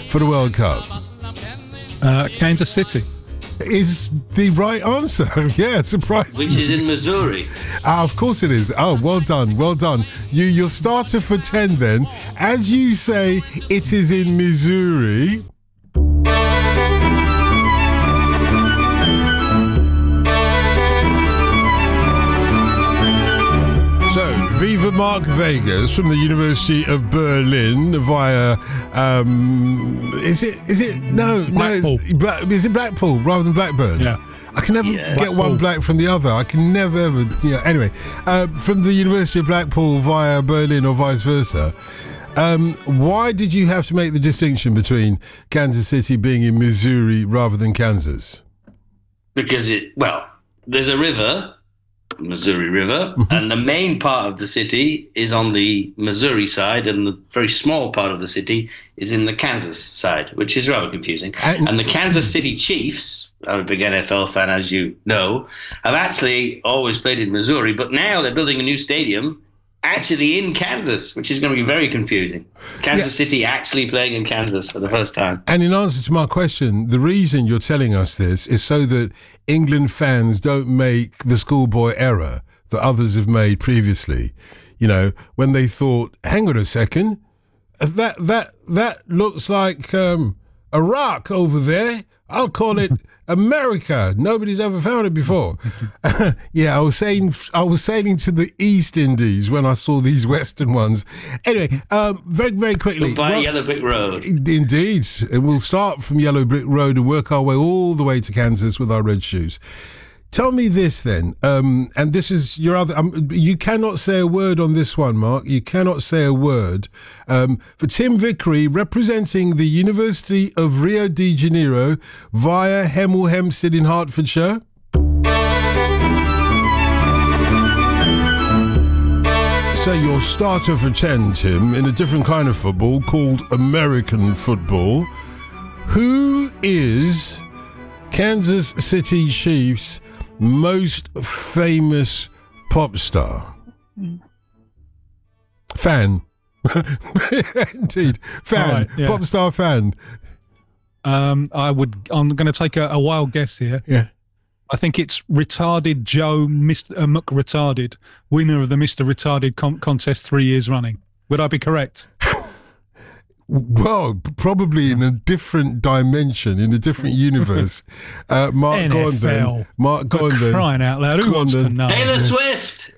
for the World Cup? Kansas City. Is the right answer. Yeah, surprising. Which is in Missouri. Of course it is. Oh, well done, well done. Your starter for 10 then. As you say, it is in Missouri. So, Viva Mark Vegas from the University of Berlin via, is it, is it Blackpool rather than Blackburn? Yeah. I can never get one black from the other. I can never ever, anyway, from the University of Blackpool via Berlin or vice versa. Why did you have to make the distinction between Kansas City being in Missouri rather than Kansas? Because there's a river, Missouri River, and the main part of the city is on the Missouri side, and the very small part of the city is in the Kansas side, which is rather confusing. And the Kansas City Chiefs, I'm a big NFL fan, as you know, have actually always played in Missouri, but now they're building a new stadium actually in Kansas, which is going to be very confusing. Kansas City actually playing in Kansas for the first time. And in answer to my question, the reason you're telling us this is so that England fans don't make the schoolboy error that others have made previously. When they thought, hang on a second, that looks like Iraq over there. I'll call it America. Nobody's ever found it before. I was sailing to the East Indies when I saw these Western ones. Anyway, very, very quickly. By Yellow Brick Road. Indeed. And we'll start from Yellow Brick Road and work our way all the way to Kansas with our red shoes. Tell me this then, and this is your other. You cannot say a word on this one, Mark. You cannot say a word. For Tim Vickery, representing the University of Rio de Janeiro via Hemel Hempstead in Hertfordshire. So your starter for 10, Tim, in a different kind of football called American football. Who is Kansas City Chiefs' most famous pop star? Fan. Indeed. Fan. Right, yeah. Pop star fan. I'm going to take a wild guess here. Yeah. I think it's Retarded Joe, Mr. McRetarded, winner of the Mr. Retarded contest 3 years running. Would I be correct? Well, probably in a different dimension, in a different universe. Mark, NFL. go on then. Mark, go on then. Crying out loud. Who wants to know? Taylor Swift.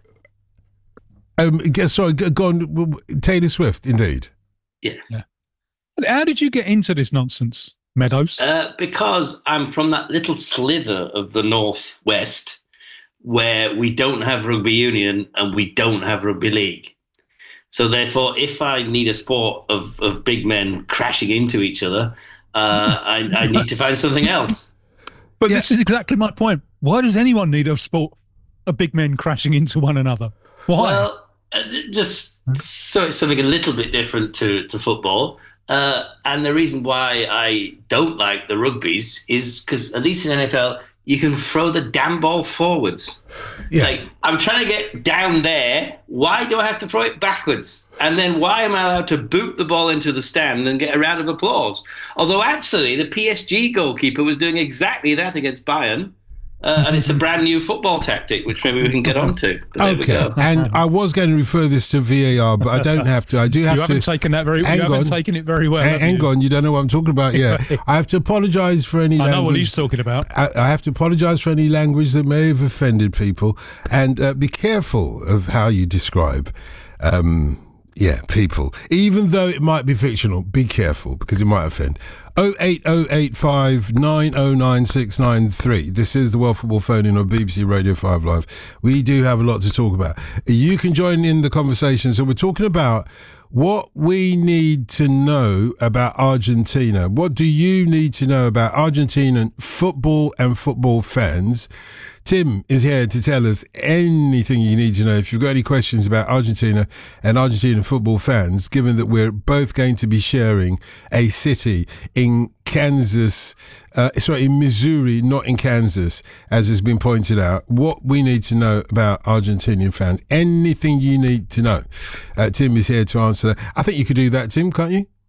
Go on. Taylor Swift, indeed. Yes. Yeah. How did you get into this nonsense, Meadows? Because I'm from that little slither of the Northwest where we don't have rugby union and we don't have rugby league. So therefore, if I need a sport of big men crashing into each other, I need to find something else. But this is exactly my point. Why does anyone need a sport of big men crashing into one another? Why? Well, just so it's something a little bit different to football. And the reason why I don't like the rugbies is because, at least in NFL, you can throw the damn ball forwards. Yeah. Like, I'm trying to get down there. Why do I have to throw it backwards? And then why am I allowed to boot the ball into the stand and get a round of applause? Although actually the PSG goalkeeper was doing exactly that against Bayern. And it's a brand new football tactic, which maybe we can get on to. Okay, and I was going to refer this to VAR, but I don't have to. I do have to. You haven't taken it very well. Hang on, you don't know what I'm talking about yet. I have to apologise for any language. I know what he's talking about. I have to apologise for any language that may have offended people, and be careful of how you describe people. Even though it might be fictional, be careful because it might offend. 08085 909 693. This is the World Football Phone in on BBC Radio 5 Live. We do have a lot to talk about. You can join in the conversation. So we're talking about what we need to know about Argentina. What do you need to know about Argentinian football and football fans? Tim is here to tell us anything you need to know. If you've got any questions about Argentina and Argentinian football fans, given that we're both going to be sharing a city in Kansas, in Missouri, not in Kansas, as has been pointed out, what we need to know about Argentinian fans, anything you need to know. Tim is here to answer that. I think you could do that, Tim, can't you?